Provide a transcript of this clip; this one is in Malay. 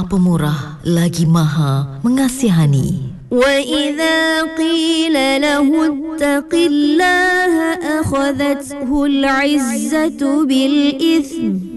Pemurah lagi Maha Mengasihani. وإذا قيل له اتق الله أخذته العزة بالإثم